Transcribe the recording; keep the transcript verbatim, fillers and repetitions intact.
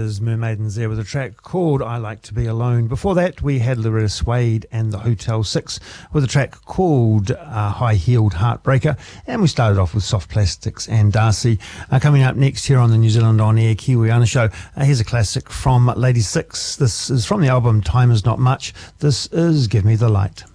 is Mermaidens there with a track called I Like to Be Alone. Before that, we had Loretta Swade and the Hotel Six with a track called uh, High Heeled Heartbreaker. And we started off with Soft Plastics and Darcy. Uh, coming up next here on the New Zealand On Air Kiwiana Show, uh, here's a classic from Lady Six. This is from the album Time Is Not Much. This is Give Me the Light.